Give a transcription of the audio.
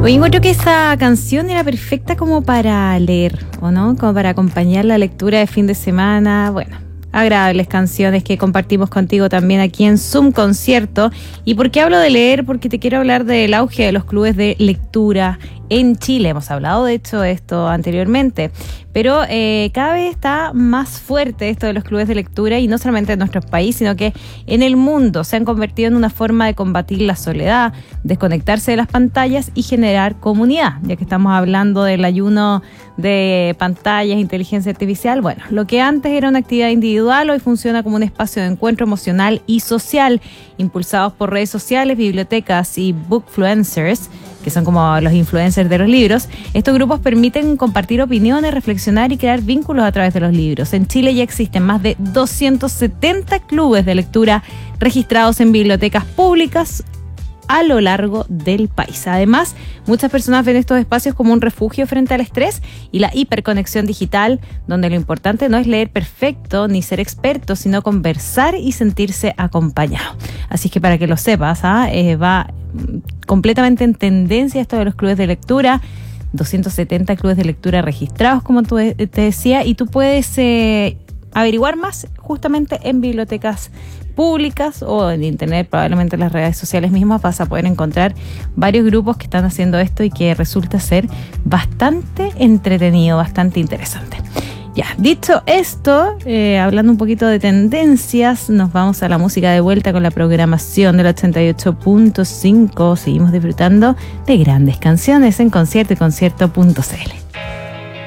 Oye, encuentro que esa canción era perfecta como para leer, ¿o no? Como para acompañar la lectura de fin de semana. Bueno, agradables canciones que compartimos contigo también aquí en Zoom Concierto. ¿Y por qué hablo de leer? Porque te quiero hablar del auge de los clubes de lectura en Chile. Hemos hablado de hecho de esto anteriormente, pero cada vez está más fuerte esto de los clubes de lectura, y no solamente en nuestro país, sino que en el mundo. Se han convertido en una forma de combatir la soledad, desconectarse de las pantallas y generar comunidad. Ya que estamos hablando del ayuno de pantallas, inteligencia artificial, bueno, lo que antes era una actividad individual hoy funciona como un espacio de encuentro emocional y social, impulsados por redes sociales, bibliotecas y bookfluencers, que son como los influencers de los libros. Estos grupos permiten compartir opiniones, reflexionar y crear vínculos a través de los libros. En Chile ya existen más de 270 clubes de lectura registrados en bibliotecas públicas a lo largo del país. Además, muchas personas ven estos espacios como un refugio frente al estrés y la hiperconexión digital, donde lo importante no es leer perfecto ni ser experto, sino conversar y sentirse acompañado. Así que para que lo sepas, va completamente en tendencia esto de los clubes de lectura. 270 clubes de lectura registrados, como te decía, y tú puedes averiguar más justamente en bibliotecas públicas o en internet, probablemente en las redes sociales mismas vas a poder encontrar varios grupos que están haciendo esto y que resulta ser bastante entretenido, bastante interesante. Ya, dicho esto, hablando un poquito de tendencias, nos vamos a la música de vuelta con la programación del 88.5. Seguimos disfrutando de grandes canciones en Concierto y Concierto.cl.